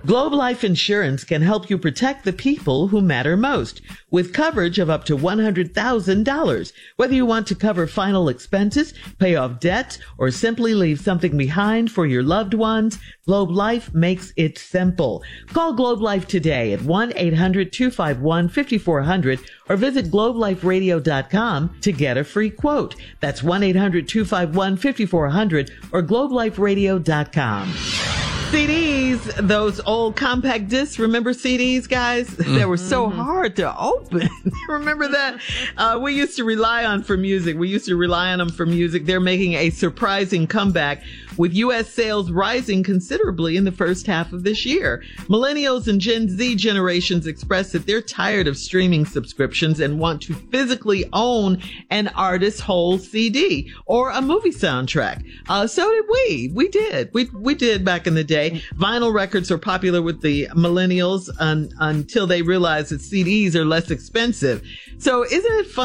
Globe Life Insurance can help you protect the people who matter most with coverage of up to $100,000. Whether you want to cover final expenses, pay off debt, or simply leave something behind for your loved ones, Globe Life makes it simple. Call Globe Life today at 1-800-251-5400 or visit globeliferadio.com to get a free quote. That's 1-800-251-5400 or globeliferadio.com. CDs, those old compact discs, remember CDs, guys? They were so hard to open. Remember that? We used to rely on for music. We used to rely on them for music. They're making a surprising comeback with U.S. sales rising considerably in the first half of this year. Millennials and Gen Z generations express that they're tired of streaming subscriptions and want to physically own an artist's whole CD or a movie soundtrack. So did we. We did. We did back in the day. Vinyl records are popular with the millennials until they realize that CDs are less expensive. So isn't it fun?